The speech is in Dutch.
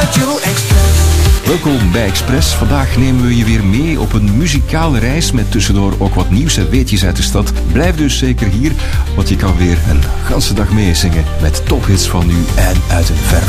Welkom bij Express. Vandaag nemen we je weer mee op een muzikale reis met tussendoor ook wat nieuws en weetjes uit de stad. Blijf dus zeker hier, want je kan weer een ganse dag meezingen met tophits van nu en uit een ver